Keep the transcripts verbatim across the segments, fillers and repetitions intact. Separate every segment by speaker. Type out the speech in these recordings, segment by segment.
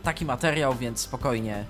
Speaker 1: taki materiał, więc spokojnie.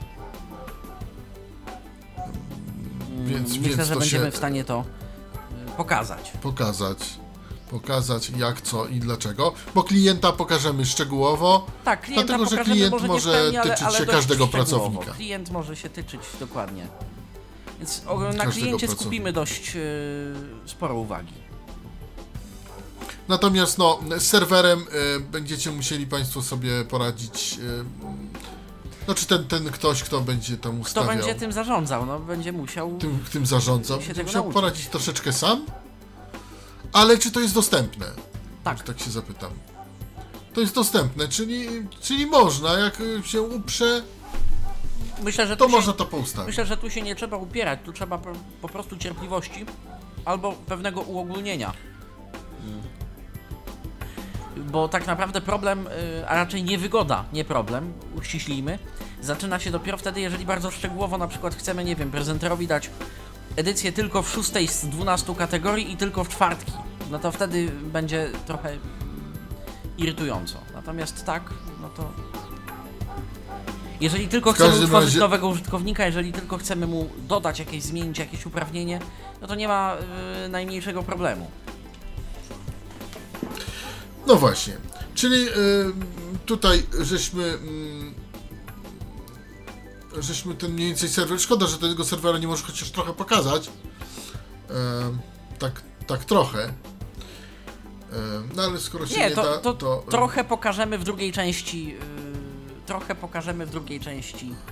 Speaker 2: Więc,
Speaker 1: Myślę,
Speaker 2: więc
Speaker 1: że
Speaker 2: to
Speaker 1: będziemy
Speaker 2: się
Speaker 1: w stanie to pokazać.
Speaker 2: Pokazać. Pokazać jak, co i dlaczego. Bo klienta pokażemy szczegółowo.
Speaker 1: Tak, klienta
Speaker 2: dlatego, że
Speaker 1: pokażemy,
Speaker 2: klient
Speaker 1: może, nie
Speaker 2: może
Speaker 1: w pełni, ale,
Speaker 2: tyczyć
Speaker 1: ale
Speaker 2: się
Speaker 1: dość
Speaker 2: każdego
Speaker 1: szczegółowo.
Speaker 2: pracownika.
Speaker 1: Klient może się tyczyć dokładnie. Więc o, na
Speaker 2: Każdego
Speaker 1: kliencie
Speaker 2: pracownika.
Speaker 1: skupimy dość yy, sporo uwagi.
Speaker 2: Natomiast no, z serwerem y, będziecie musieli Państwo sobie poradzić. Y, znaczy ten, ten ktoś, kto będzie tam
Speaker 1: Kto
Speaker 2: ustawiał.
Speaker 1: będzie tym zarządzał? No będzie musiał...
Speaker 2: Tym, tym zarządzał.
Speaker 1: się
Speaker 2: Będzie
Speaker 1: tego
Speaker 2: musiał
Speaker 1: nauczyć.
Speaker 2: poradzić troszeczkę sam. Ale czy to jest dostępne?
Speaker 1: Tak.
Speaker 2: Tak się zapytam. To jest dostępne, czyli, czyli można, jak się uprze,
Speaker 1: Myślę, że
Speaker 2: to
Speaker 1: tu się,
Speaker 2: można to poustawić.
Speaker 1: myślę, że tu się nie trzeba upierać, tu trzeba po, po prostu cierpliwości albo pewnego uogólnienia. Bo tak naprawdę problem, y, a raczej niewygoda, nie problem, uściślijmy, zaczyna się dopiero wtedy, jeżeli bardzo szczegółowo na przykład chcemy, nie wiem, prezenterowi dać edycję tylko w szóstej z dwunastu kategorii i tylko w czwartki. No to wtedy będzie trochę irytująco. Natomiast tak, no to... Jeżeli tylko
Speaker 2: W
Speaker 1: chcemy
Speaker 2: każdym
Speaker 1: utworzyć
Speaker 2: razie-
Speaker 1: nowego użytkownika, jeżeli tylko chcemy mu dodać jakieś, zmienić jakieś uprawnienie, no to nie ma y, najmniejszego problemu.
Speaker 2: No właśnie, czyli y, tutaj żeśmy, y, żeśmy ten mniej więcej serwer, szkoda, że tego serwera nie możesz chociaż trochę pokazać, y, tak, tak trochę, y, no ale skoro się nie,
Speaker 1: Nie, to,
Speaker 2: da,
Speaker 1: to,
Speaker 2: to...
Speaker 1: trochę pokażemy w drugiej części, yy, trochę pokażemy w drugiej części yy,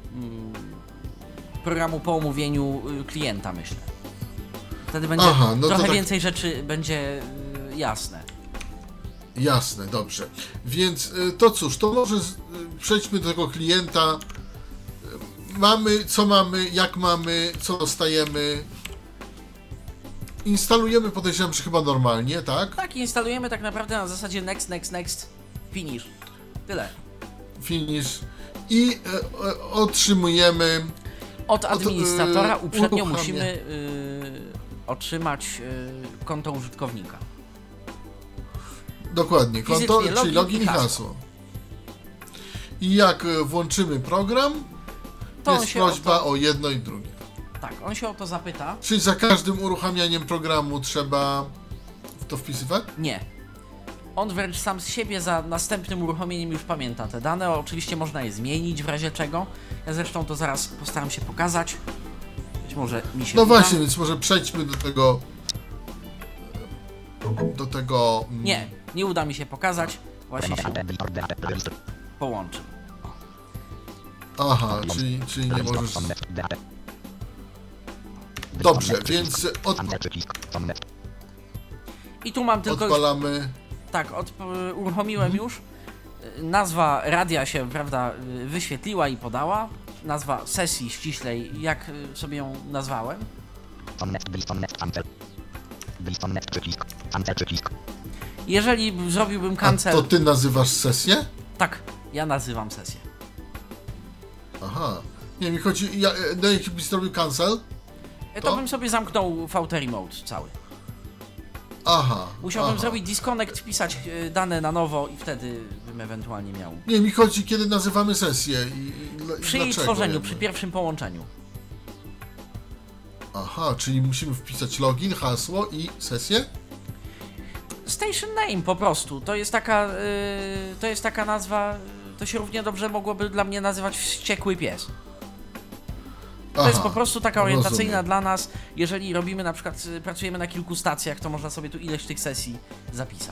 Speaker 1: programu po omówieniu yy, klienta, myślę. Wtedy będzie
Speaker 2: Aha, no to
Speaker 1: trochę
Speaker 2: tak-
Speaker 1: więcej rzeczy będzie yy, jasne.
Speaker 2: Jasne, dobrze. Więc y, to cóż, to może z, y, przejdźmy do tego klienta. Y, Mamy, co mamy, jak mamy, co dostajemy. Instalujemy, podejrzewam, że chyba normalnie, tak?
Speaker 1: Tak, instalujemy tak naprawdę na zasadzie next, next, next, finish. Tyle.
Speaker 2: Finish. I y, y, otrzymujemy.
Speaker 1: Od administratora
Speaker 2: yy,
Speaker 1: uprzednio
Speaker 2: uruchamia.
Speaker 1: musimy yy, otrzymać yy, konto użytkownika.
Speaker 2: Dokładnie, konto,
Speaker 1: Fizycznie
Speaker 2: czyli
Speaker 1: login
Speaker 2: login
Speaker 1: i
Speaker 2: i
Speaker 1: hasło.
Speaker 2: hasło. I jak y, włączymy program,
Speaker 1: To on
Speaker 2: jest
Speaker 1: się o
Speaker 2: prośba
Speaker 1: to,
Speaker 2: o jedno i drugie.
Speaker 1: tak, on się o to zapyta.
Speaker 2: Czyli za każdym uruchamianiem programu trzeba w to wpisywać?
Speaker 1: Nie. On wręcz sam z siebie za następnym uruchomieniem już pamięta te dane. Oczywiście można je zmienić w razie czego. Ja zresztą to zaraz postaram się pokazać. Być może mi się
Speaker 2: No
Speaker 1: uda.
Speaker 2: właśnie, więc może przejdźmy do tego. Do tego. mm,
Speaker 1: Nie, nie uda mi się pokazać. Właśnie się połączy.
Speaker 2: Aha, czyli, czyli nie możesz. Dobrze, więc od,
Speaker 1: I tu mam tylko...
Speaker 2: odpalamy.
Speaker 1: Tak, od, uruchomiłem już. Nazwa radia się, prawda, wyświetliła i podała. Nazwa sesji ściślej, jak sobie ją nazwałem. Jeżeli zrobiłbym
Speaker 2: A
Speaker 1: cancel...
Speaker 2: to ty nazywasz sesję?
Speaker 1: Tak, ja nazywam sesję.
Speaker 2: Aha. Nie, mi chodzi. Ja, no jak byś zrobił cancel?
Speaker 1: To,
Speaker 2: To?
Speaker 1: bym sobie zamknął V T remote cały.
Speaker 2: Aha.
Speaker 1: Musiałbym
Speaker 2: aha.
Speaker 1: zrobić disconnect, wpisać e, dane na nowo i wtedy bym ewentualnie miał.
Speaker 2: Nie, mi chodzi, kiedy nazywamy sesję i, i, i
Speaker 1: Przy jej
Speaker 2: dlaczego
Speaker 1: tworzeniu,
Speaker 2: jakby?
Speaker 1: przy pierwszym połączeniu.
Speaker 2: Aha, czyli musimy wpisać login, hasło i sesję?
Speaker 1: Station name po prostu. To jest taka, yy, to jest taka nazwa, to się równie dobrze mogłoby dla mnie nazywać wściekły pies. To
Speaker 2: Aha,
Speaker 1: jest po prostu taka orientacyjna
Speaker 2: rozumiem.
Speaker 1: dla nas, jeżeli robimy na przykład, y, pracujemy na kilku stacjach, to można sobie tu ileś tych sesji zapisać.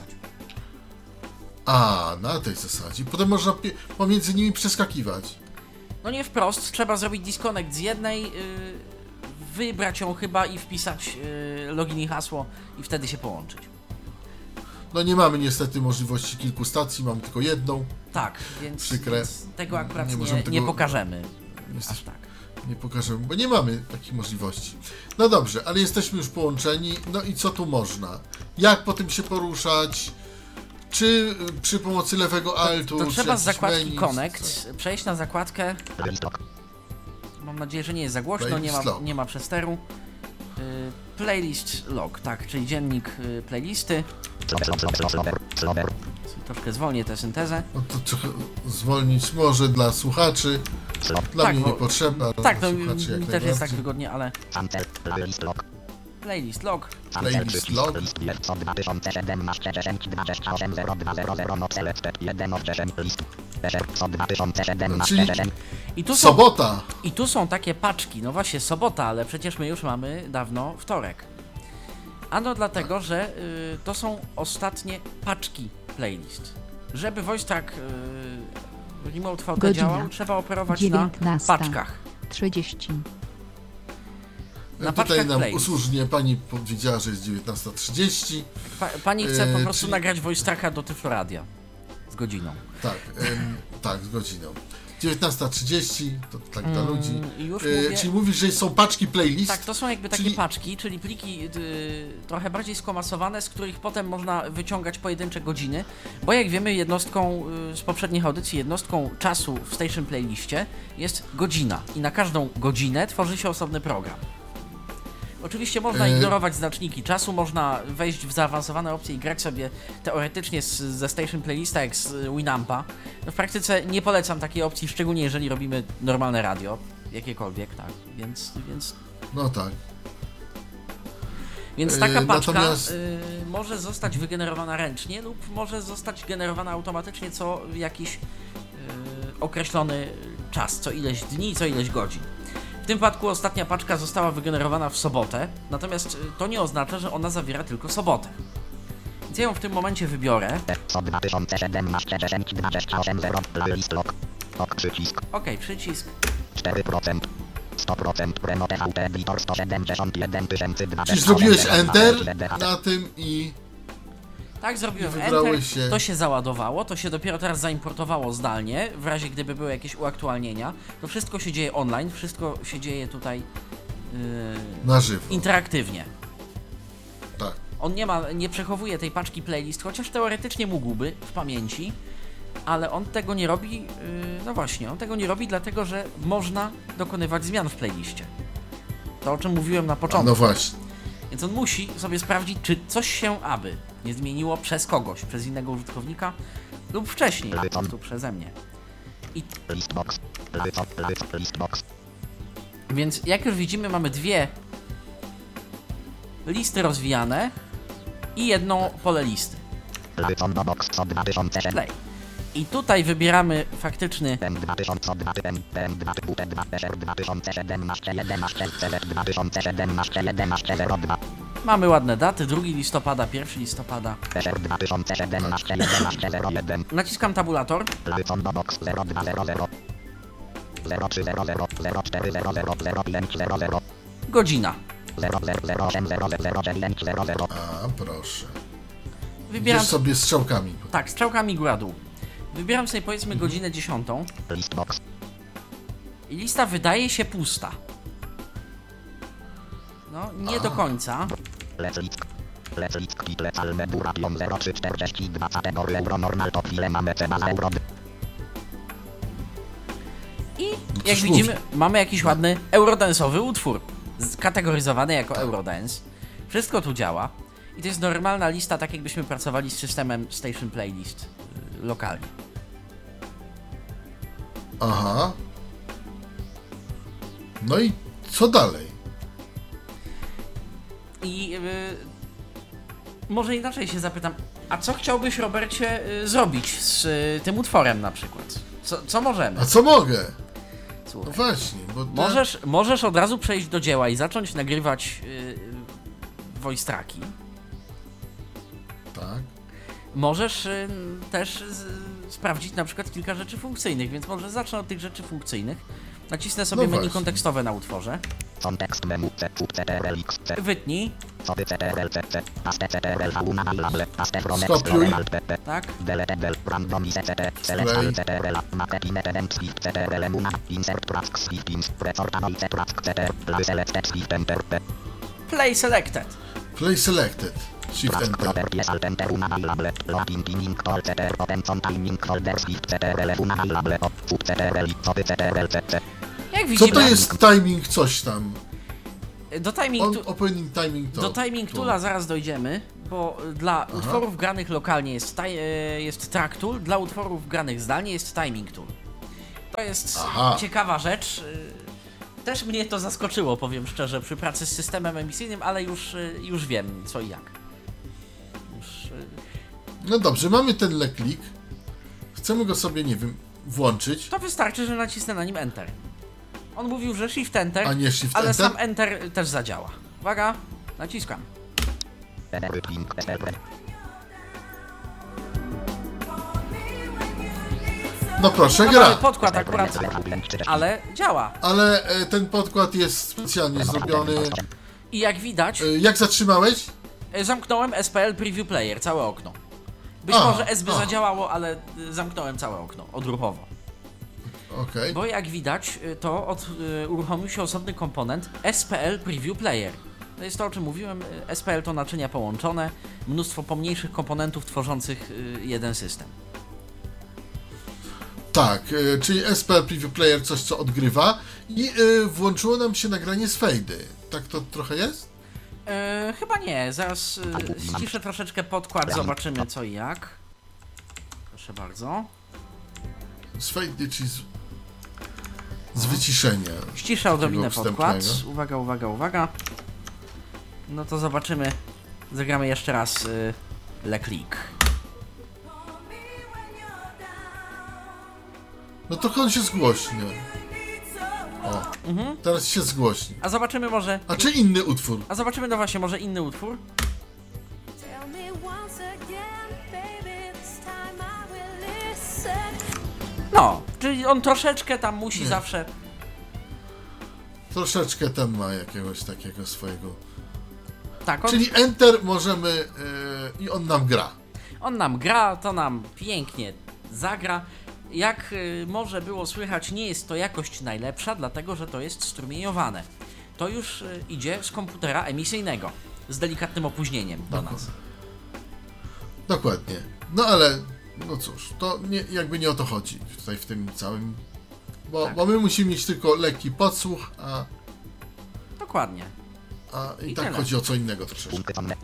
Speaker 2: A, na tej zasadzie. Potem można pie- pomiędzy nimi przeskakiwać.
Speaker 1: No nie wprost, trzeba zrobić disconnect z jednej, yy, wybrać ją chyba i wpisać yy, login i hasło i wtedy się połączyć.
Speaker 2: No nie mamy niestety możliwości kilku stacji, mamy tylko jedną.
Speaker 1: Tak, więc,
Speaker 2: Przykre.
Speaker 1: więc tego akurat
Speaker 2: Nie
Speaker 1: nie,
Speaker 2: możemy
Speaker 1: nie,
Speaker 2: tego-
Speaker 1: pokażemy.
Speaker 2: Jesteś,
Speaker 1: Aż tak.
Speaker 2: Nie pokażemy, bo nie mamy takich możliwości. No dobrze, ale jesteśmy już połączeni. No i co tu można? Jak po tym się poruszać? Czy y, przy pomocy lewego altu?
Speaker 1: To
Speaker 2: czy
Speaker 1: trzeba z
Speaker 2: jakiś
Speaker 1: zakładki
Speaker 2: menu,
Speaker 1: Connect przejść na zakładkę. Mam nadzieję, że nie jest za głośno, nie
Speaker 2: Playlist
Speaker 1: ma,
Speaker 2: log.
Speaker 1: nie ma przesteru. Yy, playlist log, tak, czyli dziennik yy, playlisty. Troszkę zwolnię tę syntezę.
Speaker 2: No to trochę zwolnić może dla słuchaczy. Dla
Speaker 1: Tak,
Speaker 2: mnie
Speaker 1: bo-
Speaker 2: nie potrzeba, ale
Speaker 1: Tak,
Speaker 2: dla
Speaker 1: no
Speaker 2: słuchaczy jak
Speaker 1: mi też jest tak
Speaker 2: najbardziej.
Speaker 1: wygodnie, ale... Playlist log.
Speaker 2: Playlist log. Czyli
Speaker 1: I tu są,
Speaker 2: sobota.
Speaker 1: I tu są takie paczki, no właśnie sobota, ale przecież my już mamy dawno wtorek. Ano dlatego, że y, to są ostatnie paczki playlist. Żeby VoiceTrack y, Remote V T
Speaker 3: Godzina.
Speaker 1: działał, trzeba operować na
Speaker 3: dziewiętnasta
Speaker 1: paczkach.
Speaker 3: trzydzieści.
Speaker 1: Na
Speaker 2: Tutaj
Speaker 1: paczkach
Speaker 2: nam
Speaker 1: playlist.
Speaker 2: usłużnie pani powiedziała, że jest dziewiętnasta trzydzieści.
Speaker 1: Pa, pani chce po
Speaker 2: Yy,
Speaker 1: prostu
Speaker 2: czyli-
Speaker 1: nagrać VoiceTracka do Tyfloradia z godziną.
Speaker 2: Tak, em, tak, z godziną. dziewiętnasta trzydzieści, to tak dla
Speaker 1: Mm,
Speaker 2: ludzi.
Speaker 1: i już
Speaker 2: E,
Speaker 1: mówię-
Speaker 2: Czyli mówisz, że są paczki playlist?
Speaker 1: Tak, to są jakby takie
Speaker 2: Czyli-
Speaker 1: paczki, czyli pliki y, trochę bardziej skomasowane, z których potem można wyciągać pojedyncze godziny, bo jak wiemy jednostką y, z poprzednich audycji, jednostką czasu w Station Playliście jest godzina i na każdą godzinę tworzy się osobny program. Oczywiście można
Speaker 2: E-
Speaker 1: ignorować znaczniki czasu, można wejść w zaawansowane opcje i grać sobie teoretycznie z, ze Station Playlista jak z Winampa. No w praktyce nie polecam takiej opcji, szczególnie jeżeli robimy normalne radio, jakiekolwiek, tak, więc, więc
Speaker 2: No tak.
Speaker 1: Więc taka
Speaker 2: Yy,
Speaker 1: paczka
Speaker 2: natomiast-
Speaker 1: y, może zostać wygenerowana ręcznie lub może zostać generowana automatycznie co jakiś y, określony czas, co ileś dni, co ileś godzin. W tym wypadku ostatnia paczka została wygenerowana w sobotę, natomiast y, to nie oznacza, że ona zawiera tylko sobotę. Więc ja ją w tym momencie wybiorę. Ok, przycisk.
Speaker 4: cztery procent. sto procent Renault V T Editor sto siedemdziesiąt jeden tysięcy dwieście.
Speaker 2: Czyli zrobiłeś Enter na tym i
Speaker 1: Tak, zrobiłem
Speaker 2: I wybrałeś
Speaker 1: Enter,
Speaker 2: się-
Speaker 1: to się załadowało, to się dopiero teraz zaimportowało zdalnie, w razie gdyby były jakieś uaktualnienia. To wszystko się dzieje online, wszystko się dzieje tutaj yy,
Speaker 2: na żywo.
Speaker 1: interaktywnie.
Speaker 2: Tak.
Speaker 1: On nie ma, nie przechowuje tej paczki playlist, chociaż teoretycznie mógłby w pamięci, ale on tego nie robi, yy, no właśnie, on tego nie robi dlatego, że można dokonywać zmian w playliście. To o czym mówiłem na początku.
Speaker 2: No właśnie.
Speaker 1: Więc on musi sobie sprawdzić, czy coś się aby nie zmieniło przez kogoś, przez innego użytkownika lub wcześniej, po prostu przeze mnie. I
Speaker 4: Listbox. Listbox.
Speaker 1: więc jak już widzimy, mamy dwie listy rozwijane i jedno pole listy.
Speaker 4: Box dwa tysiące siedem.
Speaker 1: Play. I tutaj wybieramy faktyczny
Speaker 4: M dwa tysiące dwa, M dwa, W T dwa, dwa tysiące siedemnaście, jedenaście, C Z dwa tysiące siedemnaście, jedenaście, zero dwa.
Speaker 1: mamy ładne daty, drugiego listopada, pierwszego listopada.
Speaker 4: dwa tysiące siedemnaście, jedenaście, zero jeden.
Speaker 1: Naciskam tabulator.
Speaker 4: Box zero dwa zero zero. zero trzy zero zero, zero cztery zero zero, zero pięć zero zero.
Speaker 1: Godzina.
Speaker 4: zero zero zero osiem zero zero dziewięć zero zero.
Speaker 2: A, proszę.
Speaker 1: Wybieram
Speaker 2: Idziesz sobie strzałkami.
Speaker 1: tak, strzałkami góra-dół. Wybieram sobie powiedzmy godzinę dziesiątą
Speaker 4: Listbox.
Speaker 1: i lista wydaje się pusta. No, nie do końca.
Speaker 4: Leclick. Leclick Kitle Calme Duration zero trzy czterdzieści dwa kategor euro normal to chwilę mamy cena za euro.
Speaker 1: I
Speaker 2: No
Speaker 1: jak
Speaker 2: cóż
Speaker 1: widzimy, mamy jakiś ładny eurodance'owy utwór, skategoryzowany jako eurodance. Wszystko tu działa. I to jest normalna lista, tak jakbyśmy pracowali z systemem Station Playlist yy, lokalnie.
Speaker 2: Aha. No i co dalej?
Speaker 1: I yy, może inaczej się zapytam, a co chciałbyś, Robercie, yy, zrobić z yy, tym utworem na przykład? Co, co możemy?
Speaker 2: A co mogę? No
Speaker 1: Słuchaj.
Speaker 2: właśnie, bo te-
Speaker 1: Możesz, możesz od razu przejść do dzieła i zacząć nagrywać yy, voice tracki.
Speaker 2: Tak.
Speaker 1: Możesz y, też z, sprawdzić na przykład kilka rzeczy funkcyjnych, więc może zacznę od tych rzeczy funkcyjnych. Nacisnę sobie
Speaker 2: No
Speaker 1: menu
Speaker 2: właśnie.
Speaker 1: kontekstowe na utworze.
Speaker 4: Kontekst menu C, C T R L X, C,
Speaker 1: Wytnij,
Speaker 4: sobie C T R L C, C, paste C T R L V, unavailable, paste from
Speaker 2: Skopiuj.
Speaker 4: Explorer, Alt P P,
Speaker 1: tak?
Speaker 4: deletable, randomize C T, select
Speaker 2: Sklej.
Speaker 4: all C T R L, marketing event shift C T R L, muna, insert track shift ins, resort announce track C T R, play selected shift enter P,
Speaker 1: Play selected.
Speaker 2: Play selected. Shift
Speaker 4: track
Speaker 2: enter.
Speaker 4: properties alt enter unavailable, loading timing call C T R, open on timing folder shift C T R L, unavailable, food C T R L, sobie C T R L C, C,
Speaker 1: Jak
Speaker 2: Co
Speaker 1: widzimy,
Speaker 2: to jest timing coś tam?
Speaker 1: do timing,
Speaker 2: On,
Speaker 1: tu,
Speaker 2: opening timing to.
Speaker 1: do timing
Speaker 2: to.
Speaker 1: toola zaraz dojdziemy. bo dla
Speaker 2: Aha.
Speaker 1: utworów granych lokalnie jest, taj, e, jest track tool, dla utworów granych zdalnie jest timing tool. To jest
Speaker 2: Aha.
Speaker 1: ciekawa rzecz. e, Też mnie to zaskoczyło, powiem szczerze, przy pracy z systemem emisyjnym, ale już, e, już wiem co i jak. Już, e,
Speaker 2: No dobrze, mamy ten leklik. Chcemy go sobie, nie wiem, włączyć.
Speaker 1: To wystarczy, że nacisnę na nim Enter. On mówił, że Shift Enter,
Speaker 2: A nie Shift
Speaker 1: ale
Speaker 2: Enter?
Speaker 1: sam Enter też zadziała. Uwaga, naciskam.
Speaker 2: No proszę,
Speaker 1: No,
Speaker 2: gra.
Speaker 1: mamy podkład akurat, ale działa.
Speaker 2: Ale e, ten podkład jest specjalnie zrobiony.
Speaker 1: I jak widać,
Speaker 2: E, jak zatrzymałeś?
Speaker 1: e, zamknąłem S P L Preview Player, całe okno. Być
Speaker 2: A,
Speaker 1: może S by
Speaker 2: a.
Speaker 1: zadziałało, ale y, zamknąłem całe okno, odruchowo.
Speaker 2: Okej.
Speaker 1: Bo jak widać, y, to od, y, uruchomił się osobny komponent S P L Preview Player. To jest to, o czym mówiłem. y, S P L to naczynia połączone, mnóstwo pomniejszych komponentów tworzących y, jeden system.
Speaker 2: Tak, e, czyli S P L Preview Player coś, co odgrywa i e, włączyło nam się nagranie z fejdy. Tak to trochę jest?
Speaker 1: E, chyba nie, zaraz y, ściszę troszeczkę podkład, zobaczymy co i jak. Proszę bardzo.
Speaker 2: Z fejdy, czyli z, z wyciszenia.
Speaker 1: Ściszę odrobinę
Speaker 2: Takiego
Speaker 1: podkład.
Speaker 2: wstępnego.
Speaker 1: Uwaga, uwaga, uwaga. No to zobaczymy. Zagramy jeszcze raz y, Le Click.
Speaker 2: No trochę on się zgłośnia. O,
Speaker 1: Mhm.
Speaker 2: teraz się zgłośni.
Speaker 1: A zobaczymy może...
Speaker 2: A czy inny utwór?
Speaker 1: A zobaczymy no właśnie może inny utwór.
Speaker 3: Tell me once again, baby, this time I will listen.
Speaker 1: No, czyli on troszeczkę tam musi
Speaker 2: Nie.
Speaker 1: zawsze...
Speaker 2: Troszeczkę ten ma jakiegoś takiego swojego.
Speaker 1: Tak, on,
Speaker 2: Czyli Enter możemy e, i on nam gra.
Speaker 1: on nam gra, to nam pięknie zagra. Jak y, może było słychać, nie jest to jakość najlepsza, dlatego że to jest strumieniowane. To już y, idzie z komputera emisyjnego, z delikatnym opóźnieniem do nas.
Speaker 2: Dokładnie. No ale, no cóż, to nie, jakby nie o to chodzi tutaj w tym całym. Bo,
Speaker 1: Tak.
Speaker 2: bo my musimy mieć tylko lekki podsłuch, a,
Speaker 1: Dokładnie.
Speaker 2: a i,
Speaker 1: I
Speaker 2: tak
Speaker 1: tyle.
Speaker 2: chodzi o co innego troszeczkę.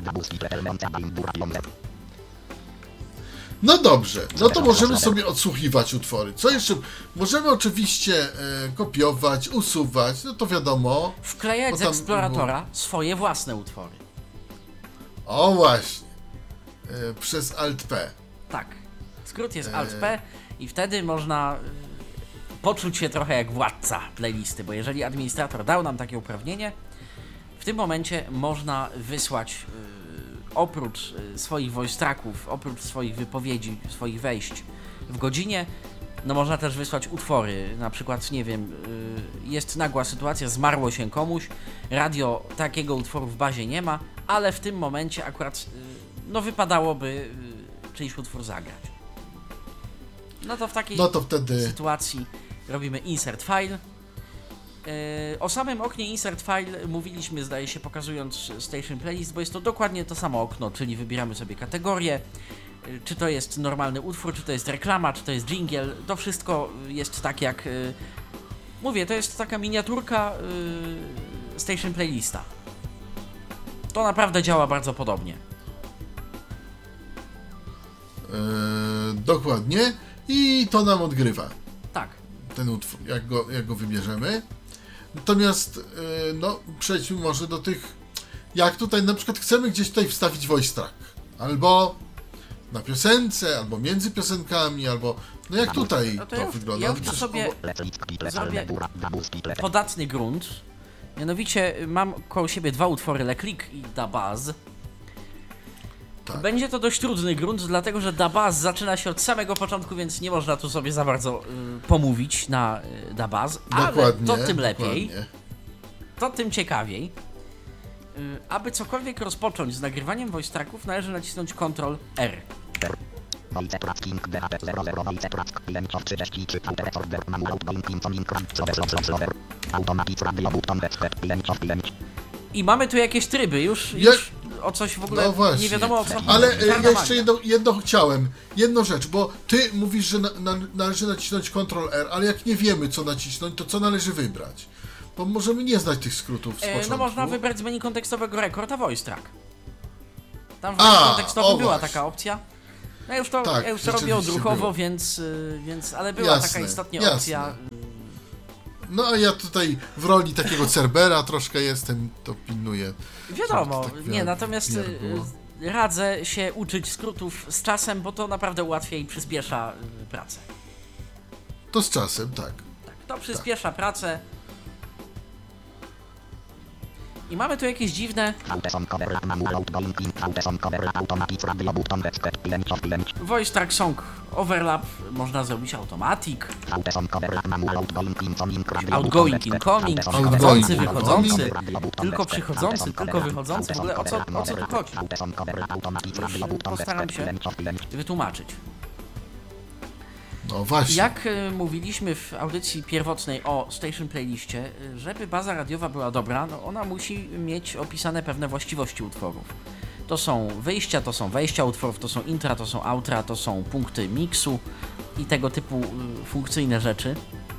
Speaker 2: No dobrze, no to możemy sobie odsłuchiwać utwory. Co jeszcze? Możemy oczywiście e, kopiować, usuwać, no to wiadomo.
Speaker 1: Wklejać
Speaker 2: Bo
Speaker 1: z
Speaker 2: tam
Speaker 1: eksploratora swoje własne utwory.
Speaker 2: O właśnie. E, przez Alt-P.
Speaker 1: Tak. Skrót jest
Speaker 2: Eee.
Speaker 1: Alt-P i wtedy można y, poczuć się trochę jak władca playlisty, bo jeżeli administrator dał nam takie uprawnienie, w tym momencie można wysłać y, oprócz y, swoich voice tracków, oprócz swoich wypowiedzi, swoich wejść w godzinie, no można też wysłać utwory, na przykład, nie wiem, y, jest nagła sytuacja, zmarło się komuś, radio takiego utworu w bazie nie ma, ale w tym momencie akurat, y, no wypadałoby y, czyjś utwór zagrać. No to w takiej
Speaker 2: No to wtedy.
Speaker 1: sytuacji robimy insert file. Yy, o samym oknie insert file mówiliśmy, zdaje się, pokazując station playlist, bo jest to dokładnie to samo okno, czyli wybieramy sobie kategorię, yy, czy to jest normalny utwór, czy to jest reklama, czy to jest jingle, to wszystko jest tak jak, yy, mówię, to jest taka miniaturka yy, station playlista. To naprawdę działa bardzo podobnie.
Speaker 2: E, dokładnie. I to nam odgrywa
Speaker 1: Tak.
Speaker 2: ten utwór, jak go, jak go wybierzemy. Natomiast, e, no, przejdźmy może do tych, jak tutaj na przykład chcemy gdzieś tutaj wstawić voice track. Albo na piosence, albo między piosenkami, albo, no jak tutaj
Speaker 1: No to
Speaker 2: to
Speaker 1: ja już-
Speaker 2: wygląda.
Speaker 1: ja
Speaker 2: No
Speaker 1: już
Speaker 2: przecież
Speaker 1: sobie-
Speaker 2: obo-
Speaker 1: Zrobię podatny grunt. Mianowicie mam koło siebie dwa utwory Le Click i Da Baz.
Speaker 2: Tak.
Speaker 1: Będzie to dość trudny grunt, dlatego że Da Baz zaczyna się od samego początku, więc nie można tu sobie za bardzo y, pomówić na y, Da Baz, ale
Speaker 2: Dokładnie,
Speaker 1: to tym lepiej,
Speaker 2: dokładnie.
Speaker 1: to tym ciekawiej. Y, aby cokolwiek rozpocząć z nagrywaniem voice tracków, należy nacisnąć kontrol R.
Speaker 4: Voice tracking D H P zero zero Voice track pięć trzydzieści trzy Alter Recorder Manual Outgoing Incoming Slower Slower Slower Automatic Radio Button Website pięć pięć.
Speaker 1: I mamy tu jakieś tryby, już,
Speaker 2: Ja-
Speaker 1: już o coś w ogóle
Speaker 2: No właśnie.
Speaker 1: nie wiadomo o co chodzi.
Speaker 2: Ale e,
Speaker 1: Czarna
Speaker 2: ja jeszcze
Speaker 1: magia.
Speaker 2: jedno, jedno chciałem, jedną rzecz, bo ty mówisz, że na, na, należy nacisnąć kontrol R, ale jak nie wiemy co nacisnąć, to co należy wybrać? Bo możemy nie znać tych skrótów z
Speaker 1: E,
Speaker 2: początku.
Speaker 1: no można wybrać z menu kontekstowego rekord, a voice track. Tam w wersji
Speaker 2: A,
Speaker 1: kontekstowej
Speaker 2: o
Speaker 1: była
Speaker 2: właśnie.
Speaker 1: taka opcja. No ja już to,
Speaker 2: Tak,
Speaker 1: ja już to robię
Speaker 2: rzeczywiście
Speaker 1: odruchowo,
Speaker 2: było.
Speaker 1: więc, y, więc, ale była
Speaker 2: Jasne,
Speaker 1: taka istotnie
Speaker 2: jasne.
Speaker 1: opcja.
Speaker 2: No a ja tutaj w roli takiego cerbera troszkę jestem, to pilnuję.
Speaker 1: Wiadomo,
Speaker 2: żeby tak
Speaker 1: nie,
Speaker 2: w
Speaker 1: natomiast
Speaker 2: miarę
Speaker 1: y,
Speaker 2: było.
Speaker 1: y, radzę się uczyć skrótów z czasem, bo to naprawdę ułatwia i przyspiesza y, pracę.
Speaker 2: To z czasem, tak.
Speaker 1: Tak, to przyspiesza pracę. I mamy tu jakieś dziwne
Speaker 4: Autosom cover manual outgoing in autosom cover automatic radio button website pilęć of pilęć.
Speaker 1: voice track song overlap, można zrobić automatic,
Speaker 4: Autosom cover manual outgoing incoming radio
Speaker 1: outgoing,
Speaker 4: button
Speaker 1: incoming,
Speaker 4: website.
Speaker 2: Outgoing,
Speaker 1: przychodzący, wychodzący,
Speaker 2: incoming.
Speaker 4: Radio button
Speaker 1: tylko
Speaker 4: website.
Speaker 1: przychodzący,
Speaker 4: Autosom
Speaker 1: tylko
Speaker 4: cover,
Speaker 1: wychodzący, w ogóle o co, o co tu chodzi?
Speaker 4: Autosom cover automatic
Speaker 1: Już,
Speaker 4: radio
Speaker 1: y,
Speaker 4: button
Speaker 1: postaram
Speaker 4: website
Speaker 1: się
Speaker 4: pilęć of pilęć.
Speaker 1: wytłumaczyć.
Speaker 2: No właśnie.
Speaker 1: Jak y, mówiliśmy w audycji pierwotnej o Station Playliście, y, żeby baza radiowa była dobra, no ona musi mieć opisane pewne właściwości utworów. To są wyjścia, to są wejścia utworów, to są intra, to są outra, to są punkty miksu i tego typu y, funkcyjne rzeczy.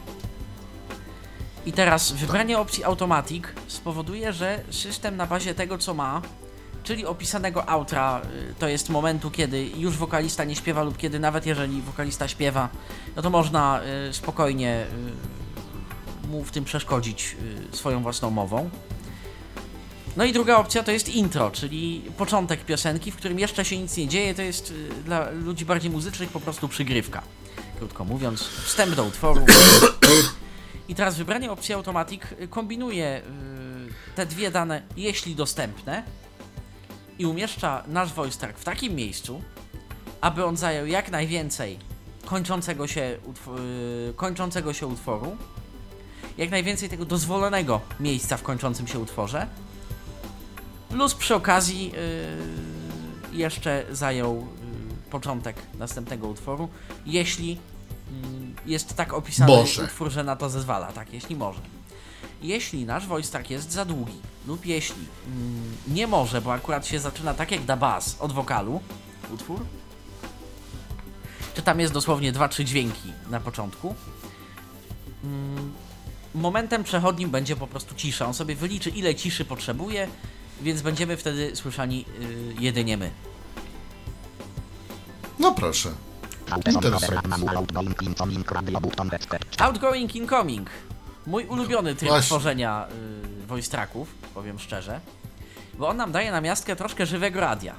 Speaker 1: I teraz wybranie opcji Automatic spowoduje, że system na bazie tego, co ma, czyli opisanego outra, y, to jest momentu, kiedy już wokalista nie śpiewa lub kiedy nawet jeżeli wokalista śpiewa, no to można y, spokojnie y, mu w tym przeszkodzić y, swoją własną mową. No i druga opcja to jest intro, czyli początek piosenki, w którym jeszcze się nic nie dzieje, to jest y, dla ludzi bardziej muzycznych po prostu przygrywka. Krótko mówiąc, wstęp do utworu. I teraz wybranie opcji Automatic y, kombinuje y, te dwie dane, jeśli dostępne, i umieszcza nasz voice track w takim miejscu, aby on zajął jak najwięcej kończącego się, utw- yy, kończącego się utworu, jak najwięcej tego dozwolonego miejsca w kończącym się utworze, plus przy okazji yy, jeszcze zajął yy, początek następnego utworu, jeśli yy, jest tak opisany
Speaker 2: Może.
Speaker 1: utwór, że na to zezwala, tak, jeśli może. Jeśli nasz voice track jest za długi lub jeśli mm, nie może, bo akurat się zaczyna tak jak da bass od wokalu utwór, czy tam jest dosłownie dwa trzy dźwięki na początku, mm, momentem przechodnim będzie po prostu cisza. On sobie wyliczy, ile ciszy potrzebuje, więc będziemy wtedy słyszani yy, jedynie my.
Speaker 2: No proszę.
Speaker 4: Autosom cover
Speaker 2: Interesujące.
Speaker 4: manual outgoing incoming radio button website.
Speaker 1: Outgoing, incoming. Mój ulubiony tryb
Speaker 2: Właśnie.
Speaker 1: tworzenia yy, voice tracków, powiem szczerze, bo on nam daje na miastkę troszkę żywego radia.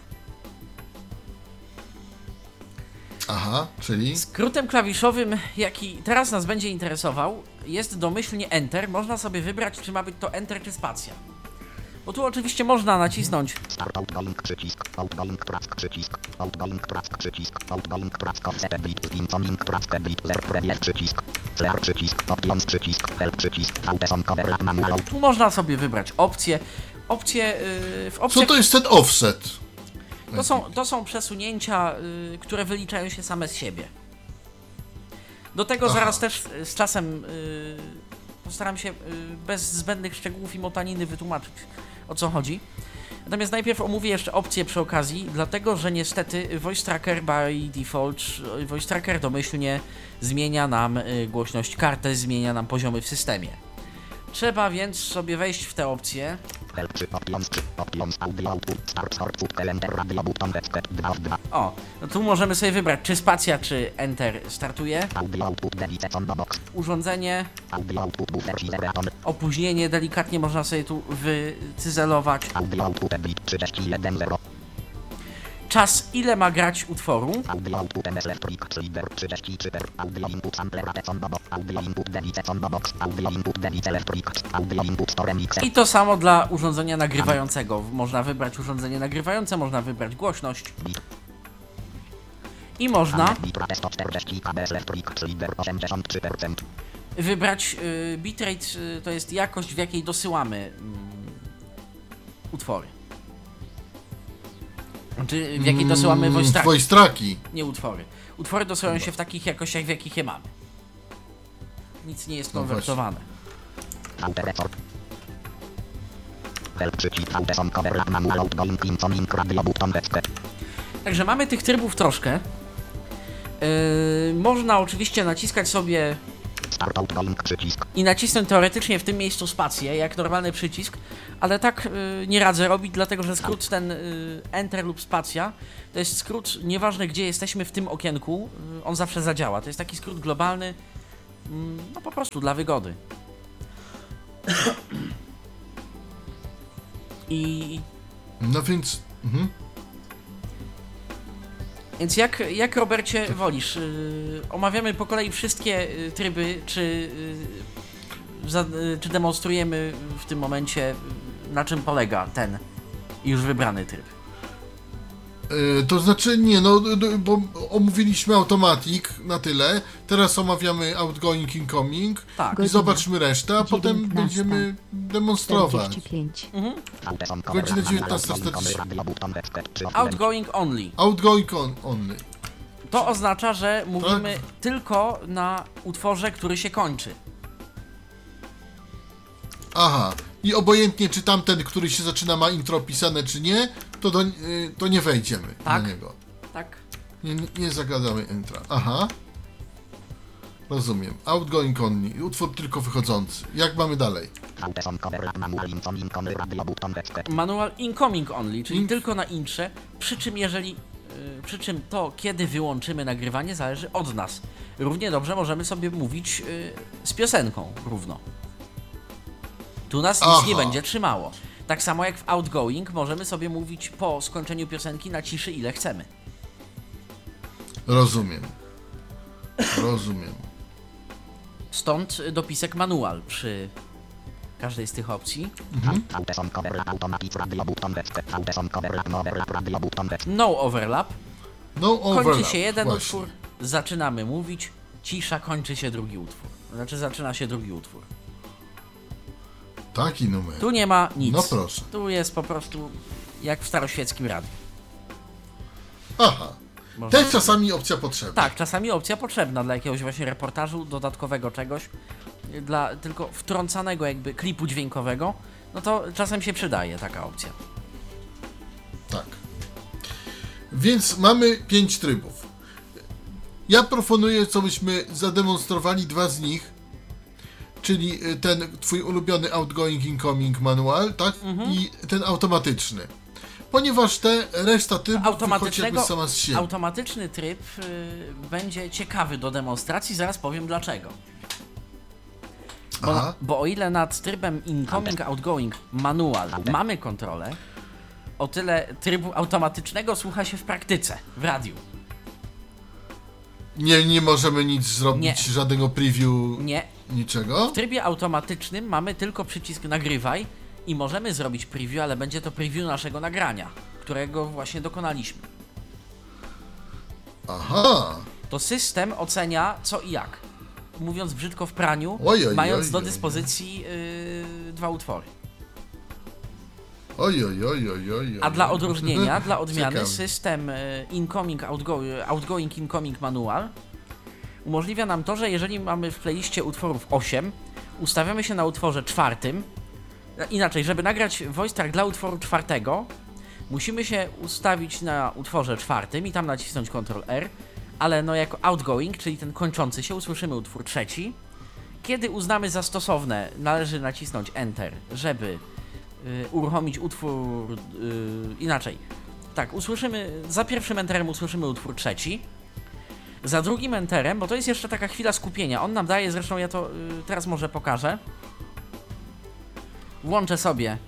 Speaker 2: Aha, czyli?
Speaker 1: Skrótem klawiszowym, jaki teraz nas będzie interesował, jest domyślnie Enter. Można sobie wybrać, czy ma być to Enter czy spacja. Bo tu oczywiście można nacisnąć
Speaker 4: Start outgoing przycisk, outgoing track przycisk, outgoing track przycisk, outgoing track offset bit, incoming track bit, zer previous przycisk, flare przycisk, options przycisk, help przycisk, autosom cover manual.
Speaker 1: Tu można sobie wybrać opcje. Opcje yy, w
Speaker 2: Co
Speaker 1: opcjach
Speaker 2: to jest ten offset?
Speaker 1: to są, to są przesunięcia, yy, które wyliczają się same z siebie. Do tego
Speaker 2: Aha.
Speaker 1: zaraz też y, z czasem yy, postaram się yy, bez zbędnych szczegółów i motaniny wytłumaczyć, o co chodzi. Natomiast najpierw omówię jeszcze opcje przy okazji, dlatego że niestety Voice Tracker by default, y, Voice Tracker domyślnie zmienia nam y, głośność karty, zmienia nam poziomy w systemie. Trzeba więc sobie wejść w te opcje.
Speaker 4: Help przy options przy options audio output start output enter radio button website dwa dwa.
Speaker 1: O, no tu możemy sobie wybrać, czy spacja, czy Enter startuje.
Speaker 4: Audio output delete on the box.
Speaker 1: Urządzenie,
Speaker 4: Audio output buffer zeraton.
Speaker 1: opóźnienie delikatnie można sobie tu wycyzelować.
Speaker 4: Audio output bit trzydzieści jeden zero.
Speaker 1: Czas, ile ma grać utworu.
Speaker 4: Audio output M S electric slider trzydzieści trzy per. Audio input sampler at on the box. Audio input delete on the box. Audio input delete electric. Audio input store mixer.
Speaker 1: I to samo dla urządzenia nagrywającego. Można wybrać urządzenie nagrywające, można wybrać głośność. I można
Speaker 4: Bitrate sto czterdzieści K B S electric slider osiemdziesiąt trzy procent.
Speaker 1: wybrać y, bitrate, y, to jest jakość, w jakiej dosyłamy mm, utwory. Znaczy, w jakiej dosyłamy voice track,
Speaker 2: Voice tracki.
Speaker 1: nie utwory. Utwory dosyłają się w takich jakościach, w jakich je mamy. Nic nie jest
Speaker 2: No
Speaker 1: konwertowane.
Speaker 4: Auto record. Help przycisk autosom cover manual outgoing incoming radio button website.
Speaker 1: Także mamy tych trybów troszkę. Yy, można oczywiście naciskać sobie
Speaker 4: Start outgoing przycisk.
Speaker 1: i nacisnąć teoretycznie w tym miejscu spację, jak normalny przycisk, ale tak y, nie radzę robić, dlatego że skrót ten y, Enter lub spacja to jest skrót, nieważne gdzie jesteśmy w tym okienku, y, on zawsze zadziała. To jest taki skrót globalny, y, no po prostu dla wygody. I
Speaker 2: No więc... Mhm.
Speaker 1: Więc jak, jak Robercie wolisz? Yy, omawiamy po kolei wszystkie yy, tryby, czy, yy, za, yy, czy demonstrujemy w tym momencie, yy, na czym polega ten już wybrany tryb?
Speaker 2: E, to znaczy nie, no d- bo omówiliśmy Automatic na tyle, teraz omawiamy Outgoing, Incoming
Speaker 1: Tak.
Speaker 2: i
Speaker 5: Godzina
Speaker 2: zobaczmy resztę, a potem
Speaker 5: dziewiętnasta.
Speaker 2: będziemy demonstrować.
Speaker 5: czterdzieści pięć.
Speaker 2: Godzina dziewiętnasta czterdzieści.
Speaker 1: Outgoing only.
Speaker 2: Outgoing on, only.
Speaker 1: To oznacza, że mówimy
Speaker 2: Tak.
Speaker 1: tylko na utworze, który się kończy.
Speaker 2: Aha, i obojętnie czy tamten, który się zaczyna ma intro pisane czy nie, to, do, y, to nie wejdziemy
Speaker 1: Tak.
Speaker 2: na niego.
Speaker 1: Tak?
Speaker 2: Nie, nie, nie zagadamy intra. Aha. Rozumiem. Outgoing only. Utwór tylko wychodzący. Jak mamy dalej?
Speaker 1: Manual incoming only, czyli
Speaker 2: In-
Speaker 1: tylko na intrze, przy czym jeżeli, yy, przy czym to kiedy wyłączymy nagrywanie zależy od nas. Równie dobrze możemy sobie mówić yy, z piosenką równo. Tu nas nic
Speaker 2: Aha.
Speaker 1: nie będzie trzymało. Tak samo jak w outgoing możemy sobie mówić po skończeniu piosenki na ciszy ile chcemy.
Speaker 2: Rozumiem. Rozumiem.
Speaker 1: Stąd y, dopisek manual przy każdej z tych opcji. No overlap.
Speaker 2: No overlap.
Speaker 1: Kończy się jeden
Speaker 2: właśnie.
Speaker 1: utwór, zaczynamy mówić, cisza, kończy się drugi utwór. Znaczy zaczyna się drugi utwór.
Speaker 2: Taki numer.
Speaker 1: Tu nie ma nic.
Speaker 2: No proszę.
Speaker 1: Tu jest po prostu jak w staroświeckim radiu.
Speaker 2: Aha.
Speaker 1: Można
Speaker 2: Też czasami opcja potrzebna.
Speaker 1: Tak, czasami opcja potrzebna dla jakiegoś właśnie reportażu, dodatkowego czegoś, dla tylko wtrącanego jakby klipu dźwiękowego, no to czasem się przydaje taka opcja.
Speaker 2: Tak. Więc mamy pięć trybów. Ja proponuję, co byśmy zademonstrowali dwa z nich, czyli y, ten twój ulubiony outgoing, incoming manual, tak?
Speaker 1: Mhm.
Speaker 2: I ten automatyczny. Ponieważ te reszta trybów wychodzi
Speaker 1: Automatycznego,
Speaker 2: jakby sama z siebie.
Speaker 1: automatyczny tryb y, będzie ciekawy do demonstracji, zaraz powiem dlaczego. Bo,
Speaker 2: Aha.
Speaker 1: bo o ile nad trybem incoming, outgoing, manual mamy kontrolę, o tyle trybu automatycznego słucha się w praktyce, w radiu.
Speaker 2: Nie, nie możemy nic zrobić,
Speaker 1: Nie.
Speaker 2: żadnego preview,
Speaker 1: Nie,
Speaker 2: niczego.
Speaker 1: w trybie automatycznym mamy tylko przycisk nagrywaj i możemy zrobić preview, ale będzie to preview naszego nagrania, którego właśnie dokonaliśmy.
Speaker 2: Aha.
Speaker 1: To system ocenia co i jak. Mówiąc brzydko w praniu,
Speaker 2: Oj, oj,
Speaker 1: mając
Speaker 2: oj,
Speaker 1: do
Speaker 2: oj.
Speaker 1: dyspozycji yy, dwa utwory.
Speaker 2: Oj, oj, oj, oj, oj.
Speaker 1: A dla odróżnienia, dla odmiany,
Speaker 2: Ciekawe.
Speaker 1: system y, incoming, outgo, outgoing, incoming manual umożliwia nam to, że jeżeli mamy w playliście utworów osiem, ustawiamy się na utworze czwartym. Inaczej, żeby nagrać voice track dla utworu czwartego, musimy się ustawić na utworze czwartym i tam nacisnąć kontrol R, ale no jako outgoing, czyli ten kończący się, usłyszymy utwór trzeci. Kiedy uznamy za stosowne, należy nacisnąć Enter, żeby y, uruchomić utwór y, inaczej. Tak, usłyszymy, za pierwszym Enterem usłyszymy utwór trzeci. Za drugim Enterem, bo to jest jeszcze taka chwila skupienia, on nam daje, zresztą ja to y, teraz może pokażę. Włączę sobie.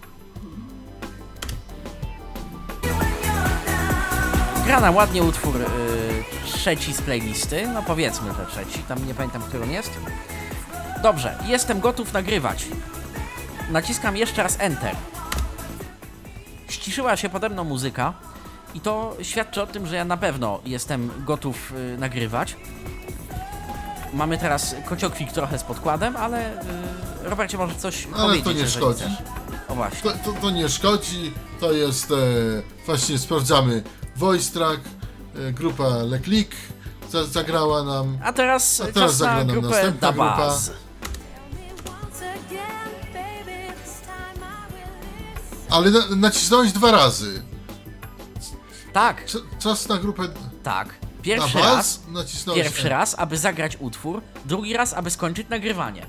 Speaker 1: Gra nam ładnie utwór y, trzeci z playlisty, no powiedzmy, że trzeci, tam nie pamiętam, który on jest. Dobrze, jestem gotów nagrywać. Naciskam jeszcze raz Enter. Ściszyła się pode mną muzyka i to świadczy o tym, że ja na pewno jestem gotów y, nagrywać. Mamy teraz kociokwik trochę z podkładem, ale y, Robercie, może coś
Speaker 2: Ale
Speaker 1: powiedzieć,
Speaker 2: to nie
Speaker 1: jeżeli
Speaker 2: szkodzi.
Speaker 1: chcesz. O właśnie.
Speaker 2: To, to, to nie szkodzi, to jest, e, właśnie sprawdzamy voice track, e, grupa Le Click za, zagrała nam,
Speaker 1: A teraz,
Speaker 2: A teraz
Speaker 1: czas
Speaker 2: zagra
Speaker 1: na
Speaker 2: nam
Speaker 1: grupę
Speaker 2: następna grupa.
Speaker 1: Dabaz.
Speaker 3: Tell me once again, baby, this time I will listen.
Speaker 2: ale na, nacisnąłeś dwa razy.
Speaker 1: Tak,
Speaker 2: Cz- Czas na grupę,
Speaker 1: tak. Pierwszy
Speaker 2: Na
Speaker 1: raz,
Speaker 2: bas nacisnąłeś
Speaker 1: pierwszy
Speaker 2: E.
Speaker 1: raz, aby zagrać utwór, drugi raz, aby skończyć nagrywanie.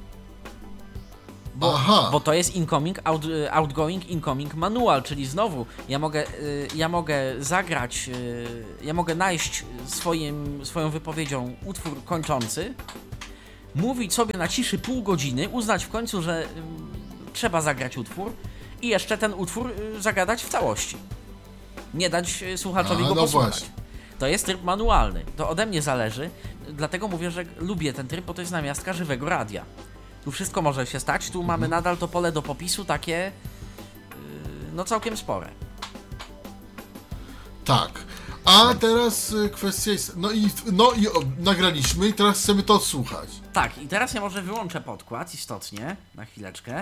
Speaker 1: Bo,
Speaker 2: Aha.
Speaker 1: bo to jest incoming, out, outgoing, incoming manual, czyli znowu ja mogę, y, ja mogę zagrać, y, ja mogę najść swoim, swoją wypowiedzią utwór kończący, mówić sobie na ciszy pół godziny, uznać w końcu, że y, trzeba zagrać utwór i jeszcze ten utwór y, zagadać w całości. Nie dać y, słuchaczowi
Speaker 2: A,
Speaker 1: go
Speaker 2: no
Speaker 1: posłuchać.
Speaker 2: właśnie.
Speaker 1: To jest tryb manualny, to ode mnie zależy, dlatego mówię, że lubię ten tryb, bo to jest namiastka żywego radia. Tu wszystko może się stać, tu mamy nadal to pole do popisu takie, yy, no całkiem spore.
Speaker 2: Tak. A teraz y, kwestia jest... No i, no i o, nagraliśmy i teraz chcemy to odsłuchać.
Speaker 1: Tak, i teraz ja może wyłączę podkład istotnie, na chwileczkę.